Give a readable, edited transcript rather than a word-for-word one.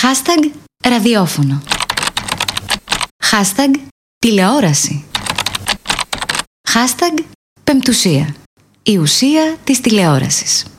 Hashtag ραδιόφωνο. Hashtag τηλεόραση. Hashtag πεμπτουσία. Η ουσία της τηλεόρασης.